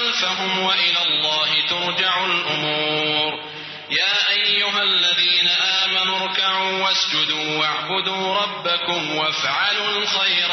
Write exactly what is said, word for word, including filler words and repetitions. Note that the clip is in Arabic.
خلفهم وإلى الله ترجع الأمور. يا أيها الذين آمنوا اركعوا واسجدوا واعبدوا ربكم وافعلوا الخير